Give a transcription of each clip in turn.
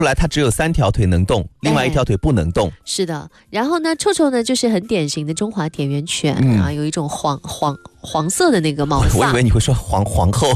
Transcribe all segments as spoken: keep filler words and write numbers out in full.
后来它只有三条腿能动，另外一条腿不能动。 是的，然后呢，臭臭呢就是很典型的中华田园犬、嗯、啊，有一种黄黄黄色的那个毛发。 我以为你会说皇皇后，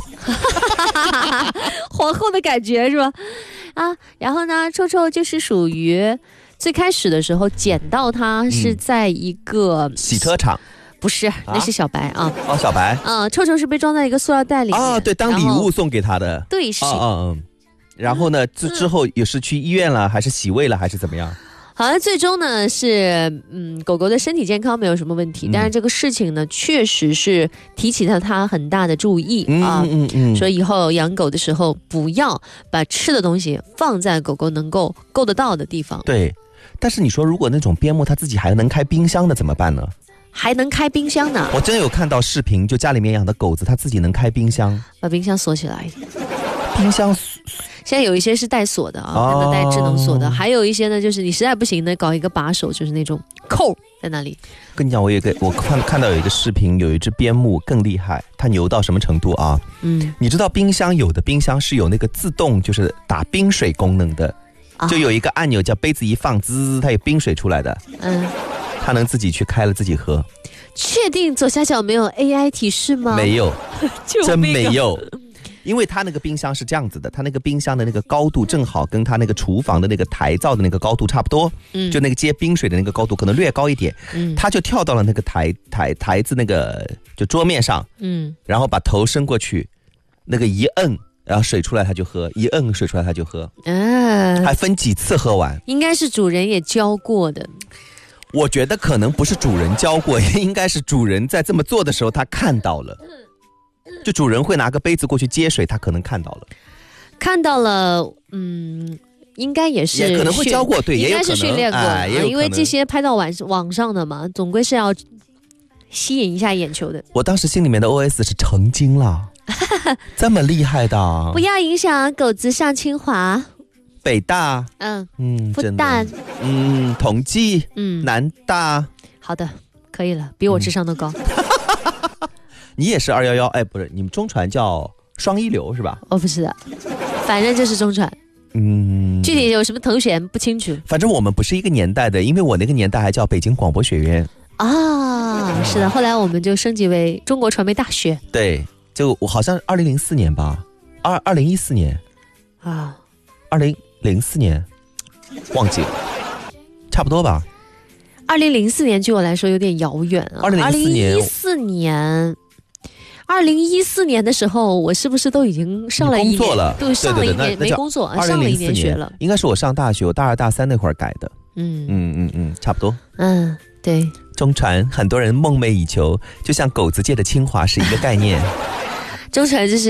皇后的感觉是吧？啊，然后呢，臭臭就是属于最开始的时候捡到它是在一个、 嗯、洗车场。 不是，那是小白啊！ 哦，小白啊，臭臭是被装在一个塑料袋里面啊，对，当礼物送给他的。 对，是。 嗯嗯。然后呢，之之后也是去医院了，还是洗胃了，还是怎么样？ 好像最终呢是，嗯，狗狗的身体健康没有什么问题，嗯、但是这个事情呢，确实是提起了它很大的注意、嗯、啊。嗯嗯嗯。说以后养狗的时候，不要把吃的东西放在狗狗能够够得到的地方。 对，但是你说如果那种边牧它自己还能开冰箱的怎么办呢？ 还能开冰箱呢？ 我真有看到视频，就家里面养的狗子，它自己能开冰箱， 把冰箱锁起来。 冰箱现在有一些是带锁的啊，哦、那个带智能锁的，还有一些呢，就是你实在不行呢，搞一个把手，就是那种扣在那里。 跟你讲，我有一个，我看看到有一个视频，有一只边牧更厉害，它牛到什么程度啊？嗯，你知道冰箱有的冰箱是有那个自动就是打冰水功能的，啊、就有一个按钮叫杯子一放，滋，它有冰水出来的。嗯。他能自己去开了自己喝。 确定左下角没有 A I 提示吗？ 没有，真没有。因为他那个冰箱是这样子的，他那个冰箱的那个高度正好跟他那个厨房的那个台灶的那个高度差不多，嗯，就那个接冰水的那个高度可能略高一点，嗯，他就跳到了那个台台台子那个就桌面上，嗯，然后把头伸过去，那个一摁，然后水出来他就喝，一摁水出来他就喝，嗯，还分几次喝完， 应该是主人也教过的。 我觉得可能不是主人教过，应该是主人在这么做的时候他看到了，就主人会拿个杯子过去接水，他可能看到了， 看到了，嗯，应该也是也可能会教过，对， 应该是训练过， 哎、 因为这些拍到网网上的嘛，总归是要吸引一下眼球的。 我当时心里面的 O S 是成精了，这么厉害的， 不要影响狗子上清华。 北大， 嗯嗯，复旦， 嗯，同济，嗯，南大， 好的，可以了，比我智商都高。 嗯、你也是二幺幺，哎，不是，你们中传叫双一流是吧？ 我不是的，反正就是中传。嗯，具体有什么头衔不清楚。 反正我们不是一个年代的，因为我那个年代还叫北京广播学院啊，是的，后来我们就升级为中国传媒大学。 对，就我好像二零零四年吧，二二零一四年啊，二零。零四年，忘记了，差不多吧。 二零零四年对我来说有点遥远啊。 二零一四年，二零一四年的时候，我是不是都已经上了一年？ 工作了， 对，上了一年没工作，上了一年学了。 应该是我上大学，我大二大三那会儿改的。嗯嗯嗯嗯，差不多。 嗯，对。 中传很多人梦寐以求，就像狗子界的清华是一个概念。 中传就是。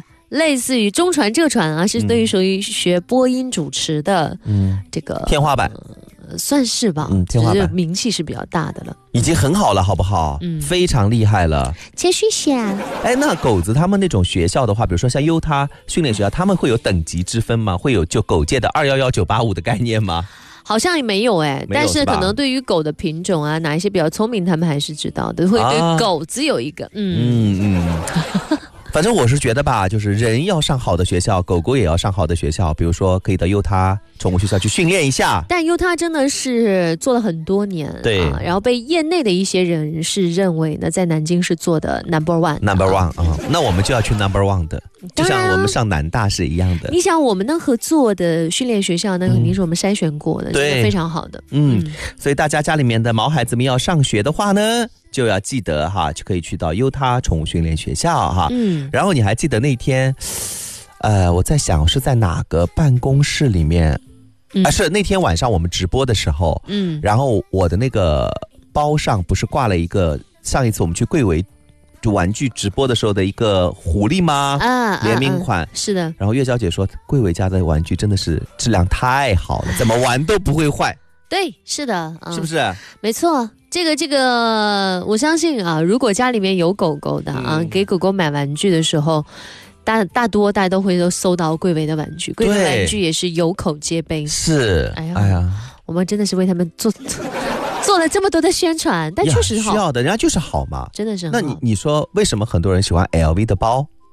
类似于中传浙传啊，是对于属于学播音主持的，嗯，这个天花板、 呃，算是吧， 嗯，天花板名气是比较大的了， 已经很好了，好不好？嗯，非常厉害了。 谦虚些。 哎，那狗子他们那种学校的话，比如说像优他训练学校，他们会有等级之分吗？会有就狗界的二幺幺九八五的概念吗？ 好像也没有哎、欸，但是可能对于狗的品种啊，哪一些比较聪明，他们还是知道的，会对狗子有一个，啊、嗯嗯嗯。反正我是觉得吧，就是人要上好的学校，狗狗也要上好的学校，比如说可以到优他宠物学校去训练一下。 但优他真的是做了很多年， 对、 啊，然后被业内的一些人是认为呢，在南京是做的 number one，number one 啊、嗯，那我们就要去 number one 的，就像我们上南大是一样的。 你想，我们能合作的训练学校，那肯定是我们筛选过的，对、嗯，非常好的。嗯，嗯所以大家家里面的毛孩子们要上学的话呢，就要记得哈，就可以去到优他宠物训练学校哈。嗯，然后你还记得那天，呃，我在想是在哪个办公室里面，嗯、啊，是那天晚上我们直播的时候，嗯，然后我的那个包上不是挂了一个上一次我们去贵为就玩具直播的时候的一个狐狸吗？啊，联名款、啊啊、 是的。 然后月娇姐说，贵为家的玩具真的是质量太好了，怎么玩都不会坏。 对，是的， 嗯、是不是？ 没错，这个这个，我相信啊，如果家里面有狗狗的啊，嗯、给狗狗买玩具的时候，大大多大家都会都搜到贵为的玩具，贵为玩具也是有口皆碑。 是，哎呀，哎呀， 我们真的是为他们做做了这么多的宣传，但确实好， 需要的，人家就是好嘛， 真的是好。 那你你说为什么很多人喜欢 L V 的包？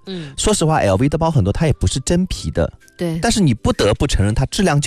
嗯， 说实话 L V 的包很多它也不是真皮的， 对， 但是你不得不承认它质量就